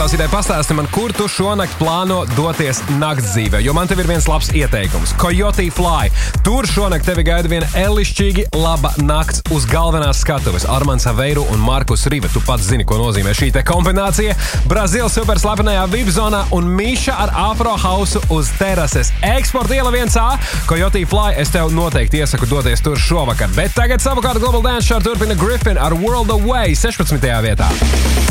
radioklausītāji, pastāsti man, kur tu šonakt plāno doties nakts dzīvē, jo man tev ir viens labs ieteikums. Coyote Fly. Tur šonakt tevi gaida viena elišķīgi laba nakts uz galvenās skatuves. Armands Aveiru un Markus Rive. Tu pats zini, ko nozīmē šī te kombinācija. Brazīles super slapenajā VIP zonā un Miša ar Afro Hausu uz terases. Eksporta iela 1A. Coyote Fly. Es tev noteikti iesaku doties tur šovakar. Bet tagad savukārt Global Dance Show turpina Griffin ar World Away 16. vietā.